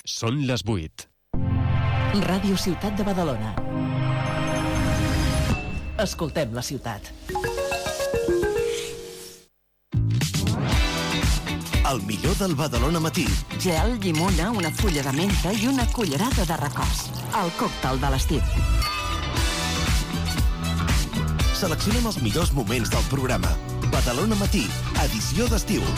Són les 8. Ràdio Ciutat de Badalona. Escoltem la ciutat. El millor del Badalona Matí. Gel, llimona, una fulla de menta i una cullerada de recors. El còctel de l'estiu. Seleccionem els millors moments del programa. Badalona Matí, edició d'estiu.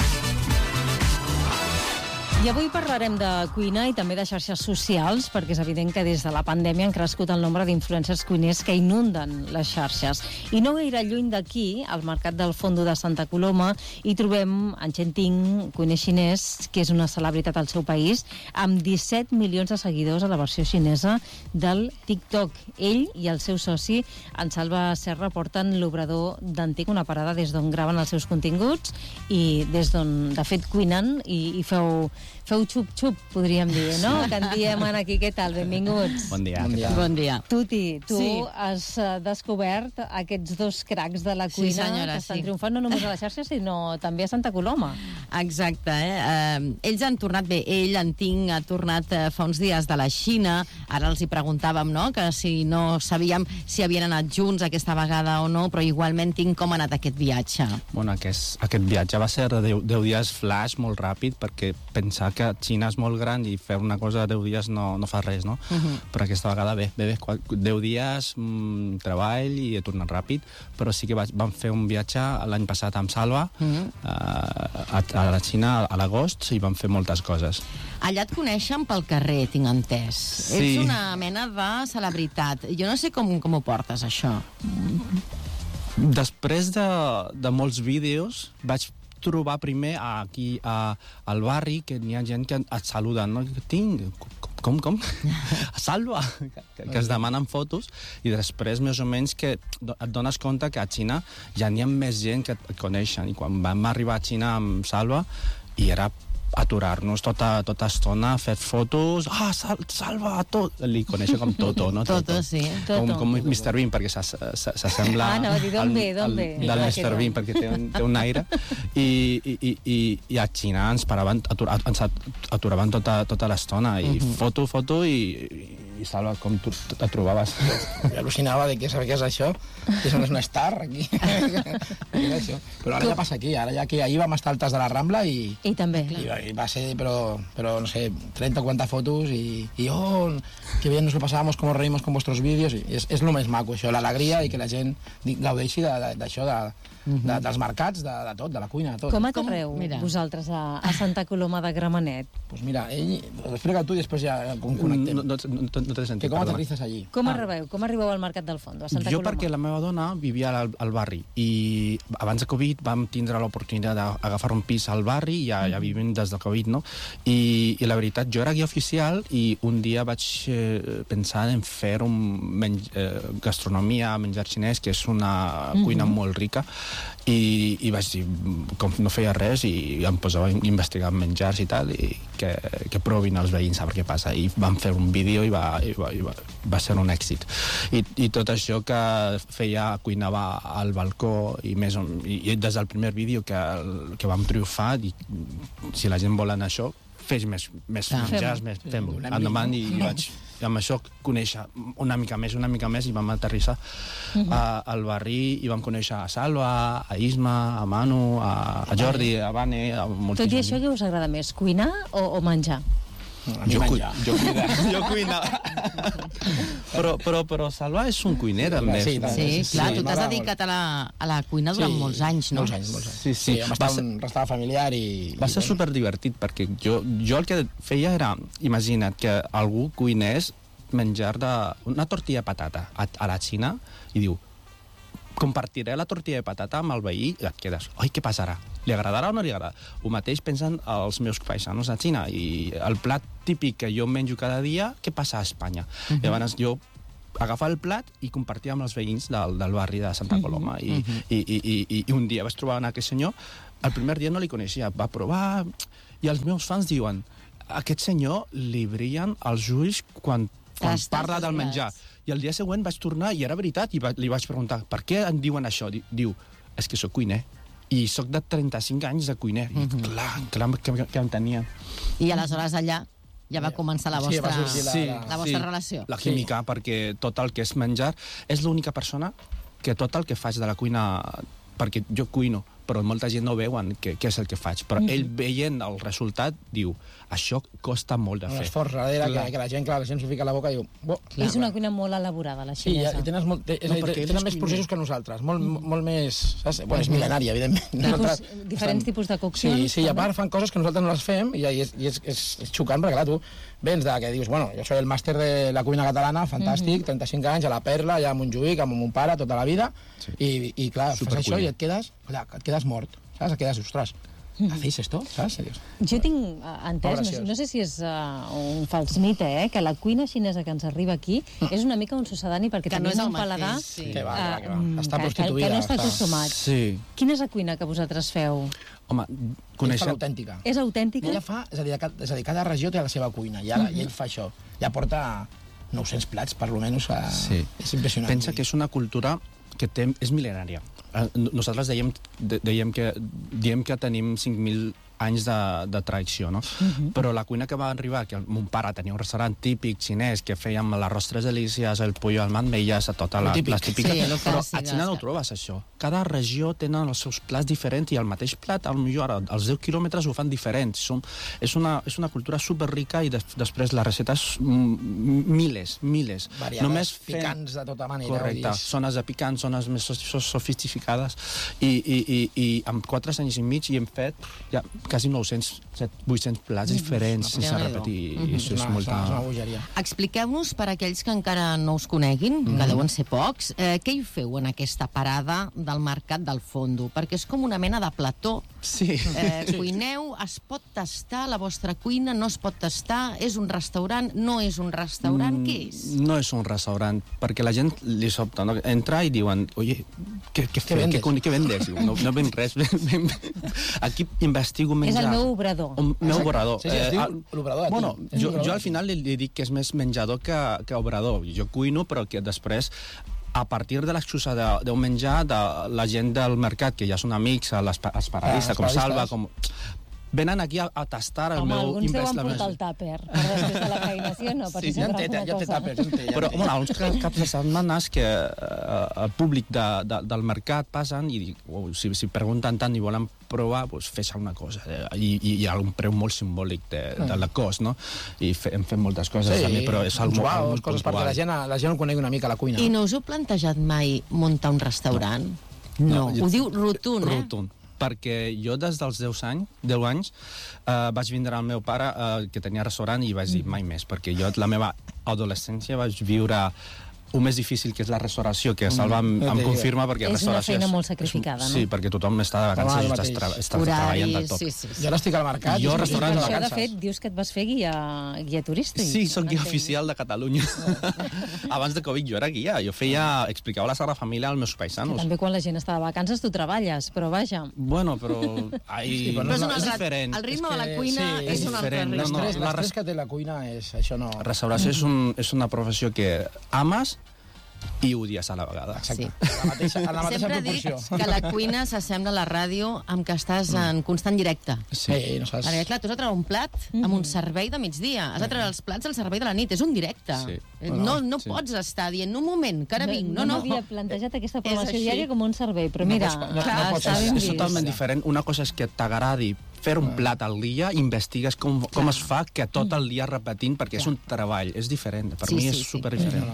I avui parlarem de cuina i també de xarxes socials, perquè és evident que des de la pandèmia han crescut el nombre d'influencers cuiners que inunden les xarxes. I no gaire lluny d'aquí, al Mercat del Fondo de Santa Coloma, hi trobem en Chen Ting, cuiner xinès, que és una celebritat al seu país, amb 17 milions de seguidors a la versió xinesa del TikTok. Ell i el seu soci, en Salva Serra, porten l'Obrador d'Antic, una parada des d'on graven els seus continguts i des d'on, de fet, cuinen i feu xup-xup, podríem dir, no? Que en diem aquí. Què tal? Benvinguts. Bon dia. Bon dia. Tuti, tu has descobert aquests dos cracs de la cuina senyora, que estan triomfant no només a la xarxa, sinó també a Santa Coloma. Exacte, ells han tornat bé. Ell, en Ting, ha tornat fa uns dies de la Xina. Ara els hi preguntàvem, no?, que si no sabíem si havien anat junts aquesta vegada o no, però igualment, Ting, com ha anat aquest viatge? Bueno, aquest viatge va ser de 10 dies flash, molt ràpid, perquè pensar que Xina és molt gran i fer una cosa de 10 dies no fa res, no? Però aquesta vegada bé, 10 dies, treball i he tornat ràpid, però sí que vam fer un viatge l'any passat amb Salva a la Xina a l'agost i vam fer moltes coses. Allà et coneixen pel carrer, tinc entès. Sí. Ets una mena de celebritat. Jo no sé com ho portes, això. Després de molts vídeos vaig trobar primer aquí al barri que n'hi ha gent que et saluden, no? Com? Salva! Que es demanen fotos i després més o menys que et dones compte que a Xina ja n'hi ha més gent que et coneixen i quan vam arribar a Xina amb Salva i era aturar-nos tota estona, fer fotos, Salva, tot, li coneixen com Toto, no? Toto, sí. Com Mr. Bean, perquè s'assembla no, d'on ve? del Mr. Bean, perquè té un aire i a Xina ens aturaven tota l'estona i foto i Salva, com tu et trobaves? Jo al·lucinava de què és això, que és una star aquí. Però ara ja passa aquí, ara ja que ahir vam estar altes de la Rambla i també. I va ser, però no sé, 30 o 40 fotos y que bien nos lo pasábamos, como reímos con vuestros vídeos, i és lo més maco, això, l'alegria i que la gent gaudeixi d'això, dels mercats, de tot, de la cuina, de tot. Com aterreu vosaltres a Santa Coloma de Gramenet? Pues mira, explica tu i després ja connectem. No t'he sentit, com aterrizes allí? Com arribeu al Mercat del Fondo, a Santa Coloma? Jo perquè la meva dona vivia al barri i abans de Covid vam tindre l'oportunitat d'agafar un pis al barri i ja vivim des de Covid, no? I la veritat, jo era guia oficial i un dia vaig pensar en fer gastronomia, menjar xinès, que és una cuina molt rica, i vaig dir, com no feia res, i em posava a investigar menjars i tal, i que provin els veïns a veure què passa. I vam fer un vídeo i va ser un èxit. I tot això que feia, cuinava al balcó, i des del primer vídeo que vam triomfar, i si la gent vol anar a això, fes més menjars, fem-ho. Endavant, i vaig amb això conèixer una mica més i vam aterrissar al barri i vam conèixer a Salva, a Isma, a Manu, a Jordi, a Vane, a moltíssim. Tot i això, què us agrada més, cuinar o menjar? Jo cuinar. Però Salva és un cuiner, també. Sí, clar, tu t'has dedicat a la cuina durant molts anys, no? Molts anys. Sí, vam estar en un restaurant familiar i... Va ser superdivertit, perquè jo el que feia era, imagina't que algú cuinés menjar una tortilla de patata a la Xina i diu, compartiré la tortilla de patata amb el veí i et quedes, oi, què passarà? Li agradarà o no li agradarà? El mateix pensen els meus paisanos a Xina i el plat típic que jo menjo cada dia, què passa a Espanya? Llavors jo agafava el plat i compartia amb els veïns del barri de Santa Coloma i un dia vaig trobar aquest senyor, el primer dia no li coneixia, va provar i els meus fans diuen, aquest senyor li brillen els ulls quan parla del menjar. I el dia següent vaig tornar i era veritat i li vaig preguntar, per què em diuen això? Diu, és que sóc cuiner i sóc de 35 anys de cuiner. I clar que em tenien. I aleshores allà ja va començar la Sí, vostra, va sorgir la vostra relació. La química, perquè tot el que és menjar és l'única persona que tot el que faig de la cuina, perquè jo cuino, però molta gent no veuen què és el que faig, però ell veient el resultat diu, això costa molt de Un fer. esforç darrere que la gent s'ho fica a la boca i diu... És una cuina molt elaborada, la Sí, xinesa. i tenen més processos que nosaltres, molt més... Saps? Bueno, és mil·lenària, evidentment. Diferents tipus de coccions. Sí, i a part fan coses que nosaltres no les fem i és xocant, perquè clar, tu vens de que dius, bueno, jo soy el màster de la cuina catalana, fantàstic, 35 anys, a la Perla, allà a Montjuïc, amb mon pare, tota la vida, i clar, fas això i et quedes mort, saps? Et quedes, ostres, ¿hacéis esto? Saps? Jo tinc entès, no sé si és un fals mite, que la cuina xinesa que ens arriba aquí és una mica un sucedani perquè Que no tenim és el un paladar mateix, sí. Que va. Està que prostituïda. no està acostumat. Sí. Quina és la cuina que vosaltres feu? Home, Ell fa coneixem... l'autèntica. És autèntica? Ella fa, és a dir, cada regió té la seva cuina, i ell fa això. Ja porta 900 plats, per lo menys. Sí. És impressionant. Pensa que és una cultura que és mil·lenària. Nosaltres diem que tenim 5.000 anys de tradició, no? Però la cuina que va arribar, que mon pare tenia un restaurant típic xinès, que fèiem l'arròs tres delícies, el pollo al mandmelles, totes les típiques, Sí, lo però clàssic, a Xina no ho trobes, això. Cada regió tenen els seus plats diferents i el mateix plat, potser als 10 quilòmetres ho fan diferents. És una cultura superrica i després les receptes miles. Variades, picants de tota manera. Correcte, zones de picants, zones més sofisticades i amb 4 anys i mig hi hem fet ja quasi 800 plats diferents sense repetir. Això és molta... una bogeria. Expliqueu-nos, per aquells que encara no us coneguin, que deuen ser pocs, què hi feu en aquesta parada del Mercat del Fondo? Perquè és com una mena de plató. Sí. Cuineu, es pot tastar la vostra cuina, no es pot tastar, és un restaurant, no és un restaurant, què és? No és un restaurant, perquè la gent li sobta, no? Entra i diuen, oye, què vendes? Diu, no ven res. Aquí investigo menjar. És el meu obrador. El meu obrador. Sí, es diu l'obrador aquí. Bueno, jo al final li dic que és més menjador que obrador. Jo cuino, però que després a partir de l'excusa d'un menjar de la gent del mercat, que ja són amics, els paradistes, com Salva, venen aquí a tastar el meu... Alguns deuen portar el tàper per després de la feina, sí o no? Sí, ja en té tàpers. Però, uns caps de setmanes que el públic del mercat passen i si pregunten tant i volen provar, fes una cosa. I hi ha un preu molt simbòlic de la cost, no? I hem fet moltes coses també, però és algo molt coses perquè la gent ho conegui una mica, la cuina. I no us heu plantejat mai muntar un restaurant? No. Ho diu rotund, Rotund. Perquè jo des dels 10 anys vaig vindre al meu pare que tenia restaurant i vaig dir mai més, perquè jo la meva adolescència vaig viure el més difícil, que és la restauració, que Salva em confirma, perquè és una restauració feina molt sacrificada, no? Sí, perquè tothom està de vacances i està treballant del tot. Jo ara estic al mercat. Jo restaurant de Això, de vacances. fet, dius que et vas fer guia turístic. Sí, soc guia oficial de Catalunya. Abans de Covid jo era guia. Jo explicava la Sagrada Família als meus paisanos. També quan la gent està de vacances tu treballes, però vaja. Bueno, però... és diferent. El ritme de la cuina és un altre diferent. ritme. L'estrès que té la cuina és això, no... Restauració és una professió que ames i odies a la vegada. Exacte. En la mateixa Sempre dic proporció. que la cuina s'assembla a la ràdio amb què estàs en constant directe. Sí. No saps... Perquè, clar, tu has de treure un plat amb un servei de migdia. Has de treure els plats al servei de la nit. És un directe. Sí. No pots estar dient, un moment, que ara vinc. No m'havia plantejat aquesta formació així. diària com un servei, però mira, està ben És vist. totalment diferent. Una cosa és que t'agradi fer un plat al dia, investigues com es fa que tot el dia repetint, perquè és un treball, és diferent. Per mi és superdiferent.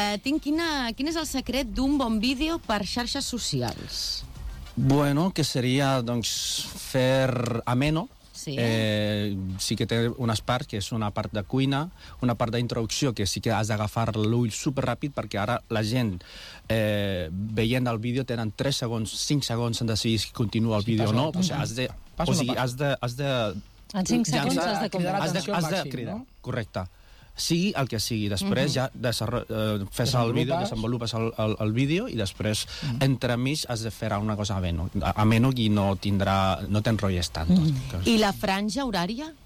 Quin és el secret d'un bon vídeo per xarxes socials? Bueno, que seria, doncs, fer ameno. Sí. Sí que té unes parts, que és una part de cuina, una part d'introducció, que sí que has d'agafar l'ull superràpid, perquè ara la gent, veient el vídeo, tenen 3 segons, 5 segons en decidir si continua el vídeo o no. O sigui, has de... En 5 segons has de comprar. Has de cridar, correcte. Sigui el que sigui. Després ja fes el vídeo, desenvolupes el vídeo i després entremig has de fer una cosa ameno i no t'enrotlles tant. I la franja horària?